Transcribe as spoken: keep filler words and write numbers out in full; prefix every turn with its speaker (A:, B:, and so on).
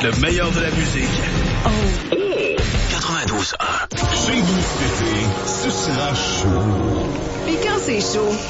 A: Le meilleur de la musique.
B: Oh.
C: quatre-vingt-douze un.
D: Chez vous cet été, ce sera chaud.
B: Puis quand c'est chaud,